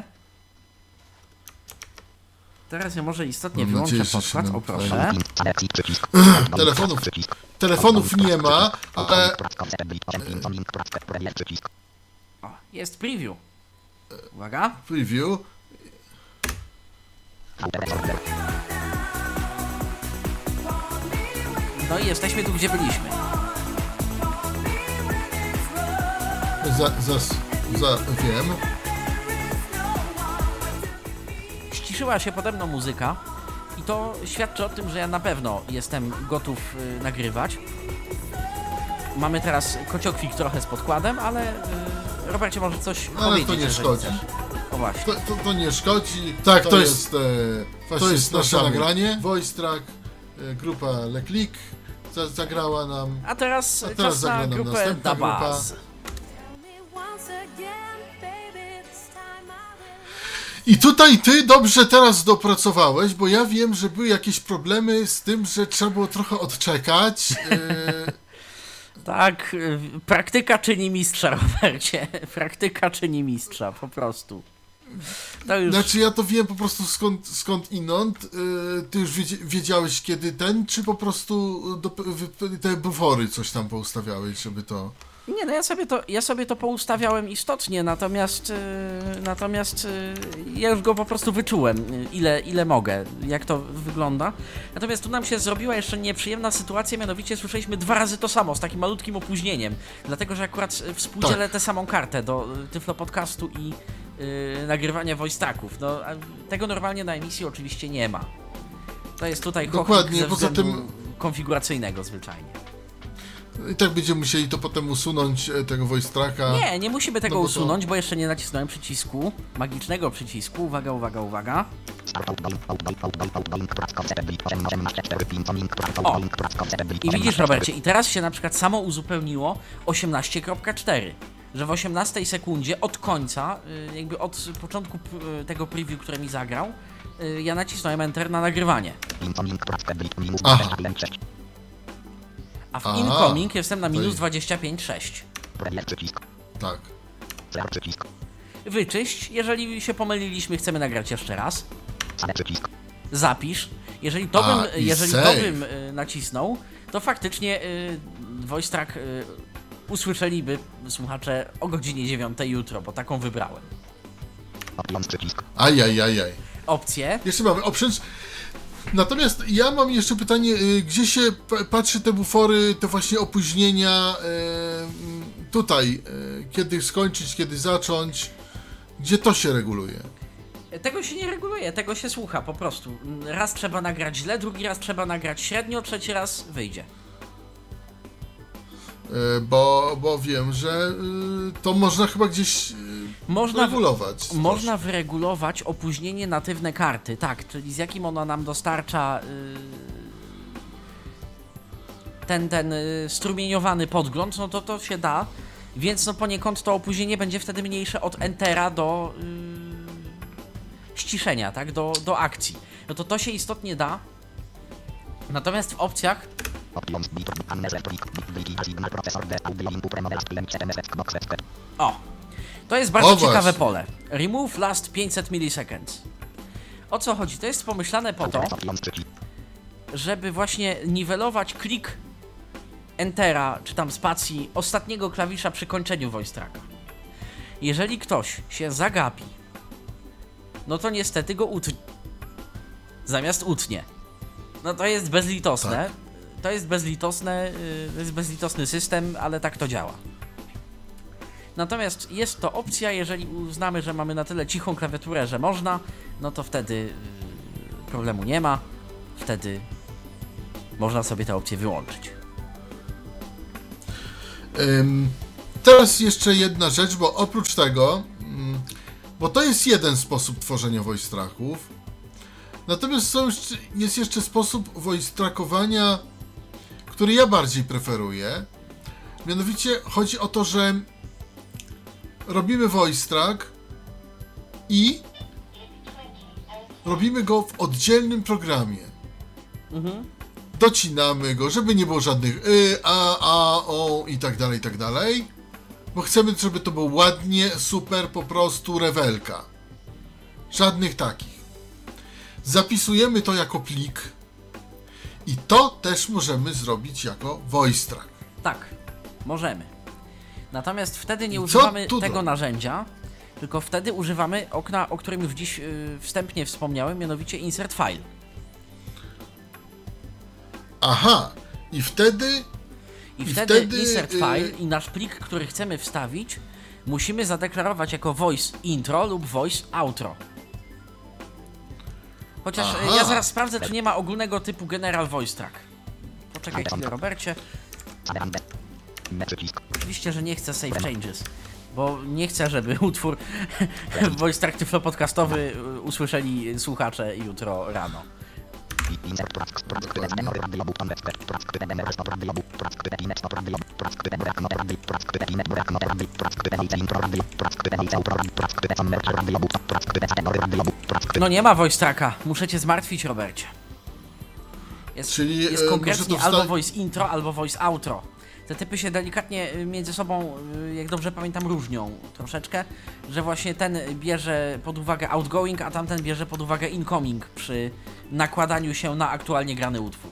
Speaker 1: Teraz ja może istotnie
Speaker 2: Mam
Speaker 1: wyłączę
Speaker 2: nadzieję, że się
Speaker 1: podkład,
Speaker 2: nam
Speaker 1: o proszę.
Speaker 4: Selekcji przycisk.
Speaker 2: Telefonów, telefonów nie ma, ale...
Speaker 4: Przycisk.
Speaker 1: O, jest preview. Uwaga.
Speaker 2: Preview.
Speaker 1: No i jesteśmy tu, gdzie byliśmy.
Speaker 2: Za, za, za, wiem.
Speaker 1: Ściszyła się pode mną muzyka i to świadczy o tym, że ja na pewno jestem gotów y, nagrywać. Mamy teraz kociokwik trochę z podkładem, ale y, Robercie może coś
Speaker 2: Ale
Speaker 1: powiedzieć.
Speaker 2: to nie
Speaker 1: jeżeli
Speaker 2: szkodzi.
Speaker 1: chcesz. O właśnie.
Speaker 2: To, to, to nie szkodzi. Tak, to,
Speaker 5: To
Speaker 2: jest, e, to jest nasze
Speaker 5: nagranie.
Speaker 2: nagranie. Voice track, e, grupa Le Click za, zagrała nam.
Speaker 1: A teraz,
Speaker 2: A teraz
Speaker 1: czas na
Speaker 2: zagra nam
Speaker 1: grupę
Speaker 2: następna
Speaker 1: Dabaz.
Speaker 3: Tell me once again, baby, this time I will.
Speaker 2: I tutaj ty dobrze teraz dopracowałeś, bo ja wiem, że były jakieś problemy z tym, że trzeba było trochę odczekać. E,
Speaker 1: Tak, y, praktyka czyni mistrza, Robercie. Praktyka czyni mistrza, po prostu. To już...
Speaker 2: Znaczy ja to wiem po prostu skąd, skąd inąd. E, ty już wiedzie, wiedziałeś kiedy ten, czy po prostu do, wy- te bufory coś tam poustawiałeś, żeby to...
Speaker 1: Nie, no ja sobie to, ja sobie to poustawiałem istotnie, natomiast, yy, natomiast yy, ja już go po prostu wyczułem, yy, ile, ile mogę, jak to wygląda. Natomiast tu nam się zrobiła jeszcze nieprzyjemna sytuacja, mianowicie słyszeliśmy dwa razy to samo, z takim malutkim opóźnieniem, dlatego że akurat yy, współdzielę
Speaker 2: Tak.
Speaker 1: tę samą kartę do yy, Tyflo Podcastu i yy, nagrywania voice tracków. No, a tego normalnie na emisji oczywiście nie ma. To jest tutaj
Speaker 2: Dokładnie,
Speaker 1: ze
Speaker 2: poza
Speaker 1: względu
Speaker 2: tym-
Speaker 1: konfiguracyjnego zwyczajnie.
Speaker 2: I tak będziemy musieli to potem usunąć, e, tego voice tracka.
Speaker 1: Nie, nie musimy tego
Speaker 2: No bo to-
Speaker 1: usunąć, bo jeszcze nie nacisnąłem przycisku, magicznego przycisku. Uwaga, uwaga, uwaga. O! I widzisz, Robercie, i teraz się na przykład samo uzupełniło osiemnaście kropka cztery, że w osiemnastej sekundzie od końca, y, jakby od początku p- tego preview, które mi zagrał, y, ja nacisnąłem Enter na nagrywanie.
Speaker 2: Aha.
Speaker 1: A w
Speaker 2: A,
Speaker 1: incoming jestem na
Speaker 2: to
Speaker 1: minus
Speaker 2: jest-
Speaker 1: dwadzieścia pięć przecinek sześć.
Speaker 2: Tak.
Speaker 1: Wyczyść, jeżeli się pomyliliśmy, chcemy nagrać jeszcze raz. Zapisz. Jeżeli to
Speaker 2: A,
Speaker 1: bym,
Speaker 2: i
Speaker 1: jeżeli to
Speaker 2: save.
Speaker 1: bym y, nacisnął, to faktycznie y, voice track y, usłyszeliby słuchacze o godzinie dziewiątej jutro, bo taką wybrałem.
Speaker 2: Ajajajaj.
Speaker 1: Opcje.
Speaker 2: Jeszcze mamy options. Natomiast ja mam jeszcze pytanie, y, gdzie się p- patrzy te bufory, te właśnie opóźnienia, y, mm, tutaj, y, kiedy skończyć, kiedy zacząć, gdzie to się reguluje?
Speaker 1: Tego się nie reguluje, tego się słucha po prostu. Raz trzeba nagrać źle, drugi raz trzeba nagrać średnio, trzeci raz wyjdzie.
Speaker 2: Y, bo, bo wiem, że y, to można chyba gdzieś y,
Speaker 1: Można,
Speaker 2: regulować.
Speaker 1: można wyregulować opóźnienie natywne karty, tak, czyli z jakim ona nam dostarcza yy, ten, ten yy, strumieniowany podgląd, no to to się da, więc no poniekąd to opóźnienie będzie wtedy mniejsze od Entera do yy, ściszenia, tak, do, do akcji. No to to się istotnie da, natomiast w opcjach o, to jest bardzo
Speaker 2: O,
Speaker 1: ciekawe
Speaker 2: właśnie.
Speaker 1: pole. Remove last pięćset milliseconds. O co chodzi? To jest pomyślane po to, żeby właśnie niwelować klik Entera, czy tam spacji ostatniego klawisza przy kończeniu voice tracka. Jeżeli ktoś się zagapi, no to niestety go utnie. Zamiast utnie. No to jest bezlitosne. to jest bezlitosne, yy, to jest bezlitosny system, ale tak to działa. Natomiast jest to opcja, jeżeli uznamy, że mamy na tyle cichą klawiaturę, że można, no to wtedy yy, problemu nie ma, wtedy można sobie tę opcję wyłączyć.
Speaker 2: Ym, teraz jeszcze jedna rzecz, bo oprócz tego, ym, bo to jest jeden sposób tworzenia voice tracków, natomiast są jeszcze, jest jeszcze sposób voice trackowania, który ja bardziej preferuję. Mianowicie chodzi o to, że robimy voice track i robimy go w oddzielnym programie.
Speaker 1: Mhm.
Speaker 2: Docinamy go, żeby nie było żadnych y, a, a, o i tak dalej, i tak dalej. Bo chcemy, żeby to było ładnie, super, po prostu rewelka. Żadnych takich. Zapisujemy to jako plik i to też możemy zrobić jako voice track.
Speaker 1: Tak, możemy. Natomiast wtedy nie
Speaker 2: I co
Speaker 1: używamy
Speaker 2: tu
Speaker 1: tego
Speaker 2: robić?
Speaker 1: narzędzia, tylko wtedy używamy okna, o którym już dziś yy, wstępnie wspomniałem, mianowicie insert file.
Speaker 2: Aha, i wtedy
Speaker 1: I,
Speaker 2: I
Speaker 1: wtedy,
Speaker 2: wtedy,
Speaker 1: insert
Speaker 2: yy,
Speaker 1: file i nasz plik, który chcemy wstawić, musimy zadeklarować jako voice intro lub voice outro. Chociaż
Speaker 2: Aha.
Speaker 1: yy, ja zaraz sprawdzę, czy nie ma ogólnego typu general voice track. Poczekaj chwilę, Robercie. Oczywiście, że nie chcę save changes, bo nie chcę, żeby utwór voice track tyflo podcastowy y, usłyszeli słuchacze jutro rano. No nie ma voice tracka, muszę cię zmartwić, Robercie. Jest,
Speaker 2: Czyli,
Speaker 1: jest
Speaker 2: e,
Speaker 1: konkretnie
Speaker 2: muszę to
Speaker 1: albo
Speaker 2: wsta-
Speaker 1: voice intro, albo voice outro. Te typy się delikatnie y, między sobą, y, jak dobrze pamiętam, różnią troszeczkę, że właśnie ten bierze pod uwagę outgoing, a tamten bierze pod uwagę incoming przy nakładaniu się na aktualnie grany utwór.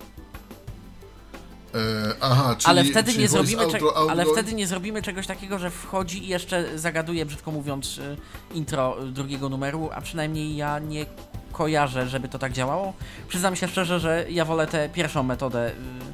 Speaker 2: E, aha, czyli,
Speaker 1: Ale wtedy,
Speaker 2: czyli
Speaker 1: nie
Speaker 2: voice
Speaker 1: zrobimy
Speaker 2: outro,
Speaker 1: cze-
Speaker 2: outro,
Speaker 1: ale wtedy nie zrobimy czegoś takiego, że wchodzi i jeszcze zagaduje, brzydko mówiąc, y, intro y, drugiego numeru, a przynajmniej ja nie kojarzę, żeby to tak działało. Przyznam się szczerze, że ja wolę tę pierwszą metodę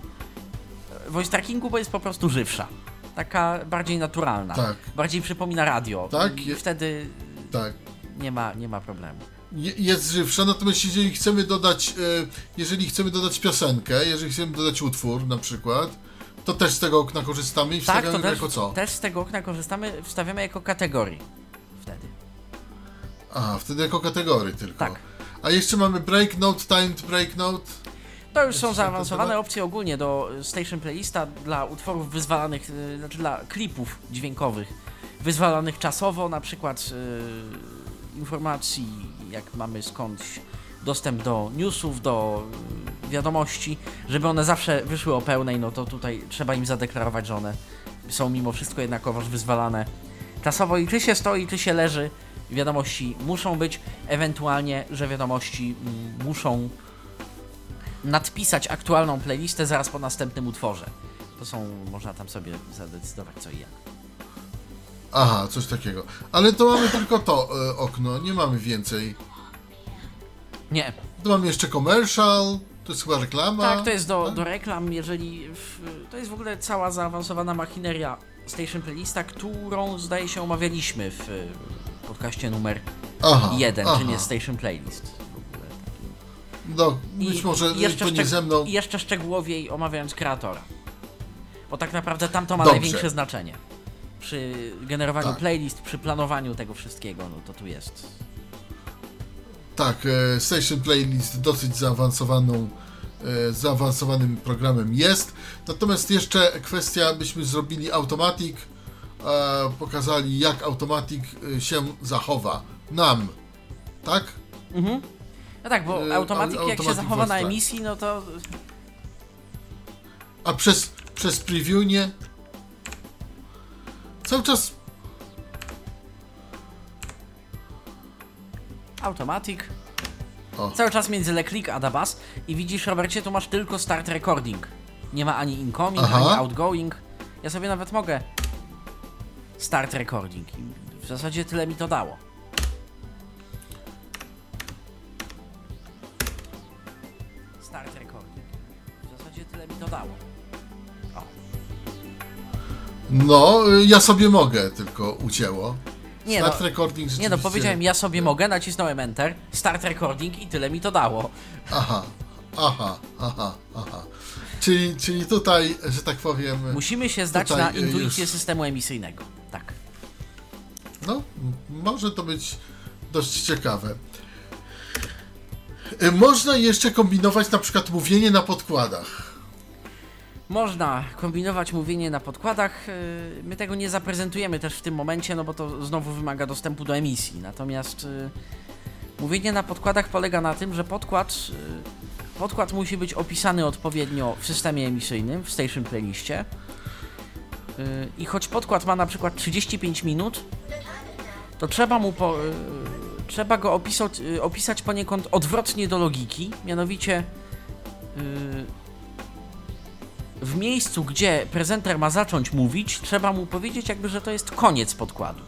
Speaker 1: y, voice trackingu, bo jest po prostu żywsza. Taka bardziej naturalna.
Speaker 2: Tak.
Speaker 1: Bardziej przypomina radio.
Speaker 2: Tak,
Speaker 1: I
Speaker 2: je-
Speaker 1: wtedy
Speaker 2: Tak.
Speaker 1: nie ma, nie ma problemu.
Speaker 2: Je- Jest żywsza, natomiast jeżeli chcemy dodać, e, jeżeli chcemy dodać piosenkę, jeżeli chcemy dodać utwór na przykład, to też z tego okna korzystamy i
Speaker 1: Tak,
Speaker 2: wstawiamy
Speaker 1: to
Speaker 2: go
Speaker 1: też,
Speaker 2: jako co?
Speaker 1: też z tego okna korzystamy, wstawiamy jako kategorii. Wtedy.
Speaker 2: Aha, wtedy jako kategorii tylko.
Speaker 1: Tak.
Speaker 2: A jeszcze mamy break note, timed break note.
Speaker 1: To już są
Speaker 2: Jest
Speaker 1: zaawansowane
Speaker 2: to
Speaker 1: opcje ogólnie do y, Station Playlista dla utworów wyzwalanych, y, znaczy dla klipów dźwiękowych wyzwalanych czasowo, na przykład y, informacji, jak mamy skądś dostęp do newsów, do y, wiadomości, żeby one zawsze wyszły o pełnej, no to tutaj trzeba im zadeklarować, że one są mimo wszystko jednakowoż wyzwalane czasowo i czy się stoi, czy się leży, wiadomości muszą być, ewentualnie, że wiadomości mm, muszą nadpisać aktualną playlistę zaraz po następnym utworze. To są, można tam sobie zadecydować co i jak.
Speaker 2: Aha, coś takiego. Ale to mamy tylko to e, okno, nie mamy więcej.
Speaker 1: Nie,
Speaker 2: Tu mamy jeszcze commercial, to jest chyba reklama.
Speaker 1: tak, to jest do,
Speaker 2: tak?
Speaker 1: do reklam, jeżeli... W, to jest w ogóle cała zaawansowana machineria Station Playlista, którą zdaje się omawialiśmy w y, podcaście numer
Speaker 2: Aha,
Speaker 1: jeden,
Speaker 2: aha.
Speaker 1: czym jest Station Playlist. W ogóle taki.
Speaker 2: No, być może
Speaker 1: i jeszcze,
Speaker 2: to nie
Speaker 1: szczeg-
Speaker 2: ze mną.
Speaker 1: I jeszcze szczegółowiej omawiając kreatora. Bo tak naprawdę tam to ma
Speaker 2: Dobrze.
Speaker 1: największe znaczenie. Przy generowaniu
Speaker 2: Tak.
Speaker 1: playlist, przy planowaniu tego wszystkiego, no to tu jest.
Speaker 2: Tak, e, Station Playlist dosyć zaawansowaną, e, zaawansowanym programem jest. Natomiast jeszcze kwestia, byśmy zrobili Automatic, e, pokazali jak Automatic e, się zachowa nam, tak?
Speaker 1: Mhm. No tak, bo
Speaker 2: Yy,
Speaker 1: automatyk
Speaker 2: au-
Speaker 1: jak się
Speaker 2: automatic
Speaker 1: zachowa na
Speaker 2: voice track.
Speaker 1: emisji, no to
Speaker 2: A przez, przez preview nie? Cały czas
Speaker 1: automatic.
Speaker 2: O.
Speaker 1: Cały czas między le click a da bass i widzisz, Robercie, tu masz tylko start recording. Nie ma ani incoming,
Speaker 2: Aha.
Speaker 1: ani outgoing. Ja sobie nawet mogę start recording i w zasadzie tyle mi to dało. Start recording. W zasadzie tyle mi dało. O.
Speaker 2: No, y, ja sobie mogę, tylko ucięło.
Speaker 1: Nie
Speaker 2: Start
Speaker 1: no,
Speaker 2: recording
Speaker 1: nie
Speaker 2: rzeczywiście...
Speaker 1: no, powiedziałem ja sobie mogę, nacisnąłem enter, start recording i tyle mi to dało.
Speaker 2: Aha, aha, aha, aha. Czyli, czyli tutaj, że tak powiem...
Speaker 1: Musimy się zdać
Speaker 2: Tutaj,
Speaker 1: na
Speaker 2: y,
Speaker 1: intuicję
Speaker 2: już-
Speaker 1: systemu emisyjnego. Tak.
Speaker 2: No, m- może to być dość ciekawe. Y, Można jeszcze kombinować na przykład mówienie na podkładach.
Speaker 1: Można kombinować mówienie na podkładach. yy, My tego nie zaprezentujemy też w tym momencie, no bo to znowu wymaga dostępu do emisji. Natomiast yy, mówienie na podkładach polega na tym, że podkład, yy, podkład musi być opisany odpowiednio w systemie emisyjnym, w Station Playliście. Yy, I choć podkład ma na przykład trzydzieści pięć minut, to trzeba mu po, yy, trzeba go opisać, yy, opisać poniekąd odwrotnie do logiki, mianowicie yy, w miejscu, gdzie prezenter ma zacząć mówić, trzeba mu powiedzieć jakby, że to jest koniec podkładu.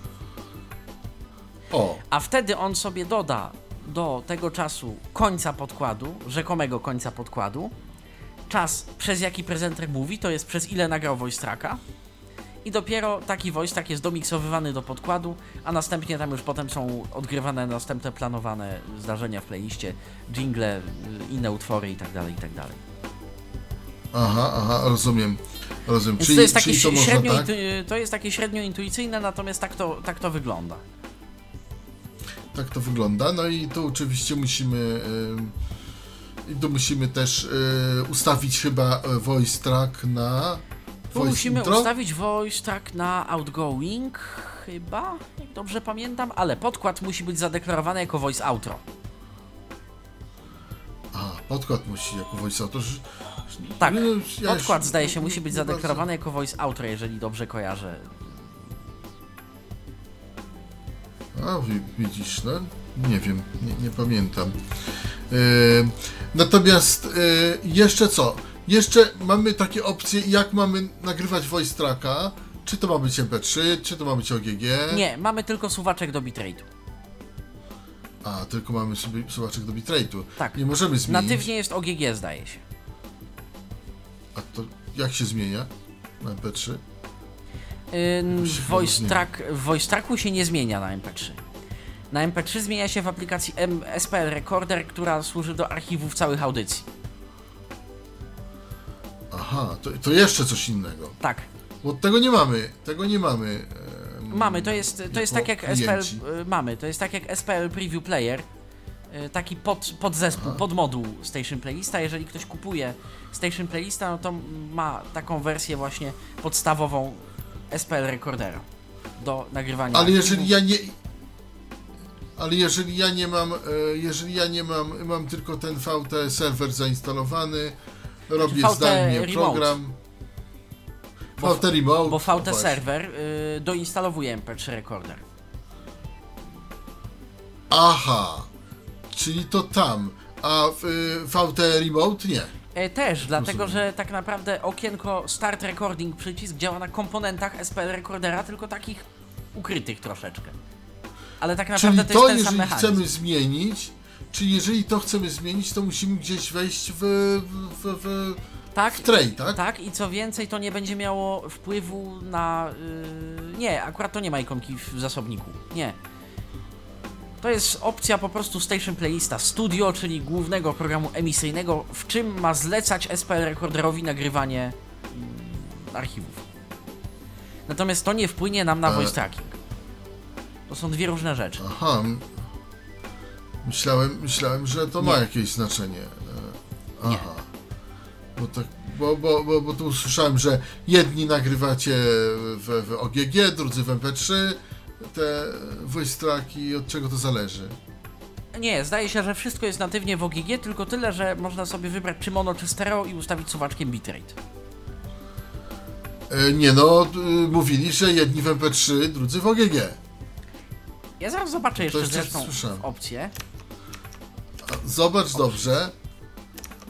Speaker 2: O,
Speaker 1: A wtedy on sobie doda do tego czasu końca podkładu, rzekomego końca podkładu, czas, przez jaki prezenter mówi, to jest przez ile nagrał voice tracka, i dopiero taki voice track jest domiksowywany do podkładu, a następnie tam już potem są odgrywane następne planowane zdarzenia w playliście, jingle, y, inne utwory itd., itd.
Speaker 2: aha, aha, rozumiem. Rozumiem.
Speaker 1: Więc
Speaker 2: Czyli,
Speaker 1: to jest takie
Speaker 2: czyli to można
Speaker 1: średnio,
Speaker 2: tak?
Speaker 1: intu- to jest takie średnio intuicyjne, natomiast tak to, tak to wygląda.
Speaker 2: Tak to wygląda. No i tu oczywiście musimy y, i tu musimy też y, ustawić chyba y, voice track na
Speaker 1: Tu
Speaker 2: voice
Speaker 1: musimy
Speaker 2: intro.
Speaker 1: ustawić voice track na outgoing, chyba, jak dobrze pamiętam, ale podkład musi być zadeklarowany jako voice outro.
Speaker 2: A, podkład musi jako voice autor.
Speaker 1: Tak,
Speaker 2: No, ja
Speaker 1: podkład
Speaker 2: już
Speaker 1: zdaje się
Speaker 2: nie-
Speaker 1: musi być
Speaker 2: nie bardzo-
Speaker 1: zadeklarowany jako voice outro, jeżeli dobrze kojarzę.
Speaker 2: A, wi- widzisz, no nie wiem, nie, nie pamiętam. Yy, natomiast yy, jeszcze co? Jeszcze mamy takie opcje, jak mamy nagrywać voice tracka. Czy to ma być em pe trzy, czy to ma być o ge gie?
Speaker 1: Nie, mamy tylko suwaczek do bitrate'u.
Speaker 2: A, tylko mamy sobie słuchaczek do bitrate'u.
Speaker 1: Tak.
Speaker 2: Nie możemy zmienić.
Speaker 1: Natywnie jest o ge gie, zdaje się.
Speaker 2: A to jak się zmienia na em pe trzy?
Speaker 1: Ym,
Speaker 2: się
Speaker 1: voice,
Speaker 2: zmienia.
Speaker 1: track, w voice tracku się nie zmienia na em pe trzy. Na em pe trzy zmienia się w aplikacji M- es pe el Recorder, która służy do archiwów całych audycji.
Speaker 2: Aha, to, to jeszcze coś innego.
Speaker 1: Tak.
Speaker 2: Bo tego nie mamy, tego nie mamy. em,
Speaker 1: Mamy, to jest, to jest
Speaker 2: jako
Speaker 1: tak jak es pe el,
Speaker 2: klienci.
Speaker 1: y, mamy, to jest tak jak es pe el Preview Player, y, taki pod, podzespół, podmoduł Station Playlista. Jeżeli ktoś kupuje Station Playlista, no to ma taką wersję właśnie podstawową es pe el Recordera do nagrywania.
Speaker 2: Ale
Speaker 1: archiwów.
Speaker 2: jeżeli ja nie. Ale jeżeli ja nie mam, e, jeżeli ja nie mam, mam tylko ten V T serwer zainstalowany, robię
Speaker 1: V T
Speaker 2: zdalnie
Speaker 1: Remote.
Speaker 2: program.
Speaker 1: Bo-
Speaker 2: V T Remote.
Speaker 1: Bo
Speaker 2: o
Speaker 1: V T
Speaker 2: właśnie.
Speaker 1: Server y, doinstalowuje em pe trzy Recorder.
Speaker 2: Aha, czyli to tam, a w, y, V T Remote nie.
Speaker 1: E, też, dlatego
Speaker 2: Rozumiem.
Speaker 1: że tak naprawdę okienko Start Recording przycisk działa na komponentach es pe el Recordera, tylko takich ukrytych troszeczkę. Ale tak
Speaker 2: Czyli
Speaker 1: naprawdę to,
Speaker 2: to,
Speaker 1: jest ten sam
Speaker 2: jeżeli
Speaker 1: mechanizm.
Speaker 2: chcemy zmienić, czyli jeżeli to chcemy zmienić, to musimy gdzieś wejść w, w, w, w,
Speaker 1: Tak,
Speaker 2: w tray, tak?
Speaker 1: tak, i co więcej, to nie będzie miało wpływu na... Yy, nie, akurat to nie ma ikonki w zasobniku. Nie. To jest opcja po prostu Station Playlista Studio, czyli głównego programu emisyjnego, w czym ma zlecać es pe el Recorderowi nagrywanie mm, archiwów. Natomiast to nie wpłynie nam na
Speaker 2: E.
Speaker 1: voice tracking. To są dwie różne rzeczy.
Speaker 2: Aha. m- Myślałem, myślałem, że to ma
Speaker 1: Nie.
Speaker 2: jakieś znaczenie. E, Aha. Bo, tak, bo, bo, bo, bo tu usłyszałem, że jedni nagrywacie w, w o ge gie, drudzy w em pe trzy, te voice tracki, od czego to zależy?
Speaker 1: Nie, zdaje się, że wszystko jest natywnie w o ge gie, tylko tyle, że można sobie wybrać czy mono, czy stereo i ustawić suwaczkiem bitrate.
Speaker 2: E, Nie no, y, mówili, że jedni w em pe trzy, drudzy w o ge gie.
Speaker 1: Ja zaraz zobaczę jeszcze
Speaker 2: jeszcze
Speaker 1: zresztą
Speaker 2: słyszałem.
Speaker 1: opcję.
Speaker 2: A, Zobacz dobrze.